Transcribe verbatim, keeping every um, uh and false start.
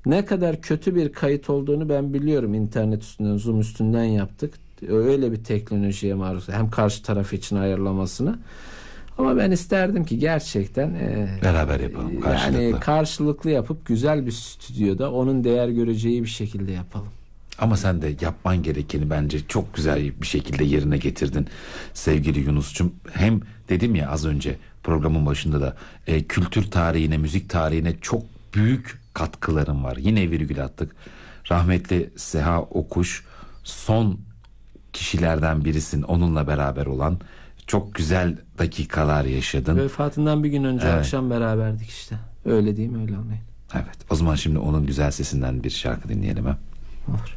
Ne kadar kötü bir kayıt olduğunu ben biliyorum. İnternet üstünden, Zoom üstünden yaptık. Öyle bir teknolojiye maruz. Hem karşı taraf için ayarlamasını. Ama ben isterdim ki gerçekten e, beraber yapalım, karşılıklı. Yani karşılıklı yapıp güzel bir stüdyoda onun değer göreceği bir şekilde yapalım. Ama sen de yapman gerekeni bence çok güzel bir şekilde yerine getirdin sevgili Yunus'cum. Hem dedim ya az önce programın başında da e, kültür tarihine, müzik tarihine çok büyük katkıların var. Yine virgül attık. Rahmetli Seha Okuş son kişilerden birisin, onunla beraber olan. Çok güzel dakikalar yaşadın. Vefatından bir gün önce evet. akşam beraberdik işte. Öyle değil mi, öyle anlayın. Evet. O zaman şimdi onun güzel sesinden bir şarkı dinleyelim ha. Olur.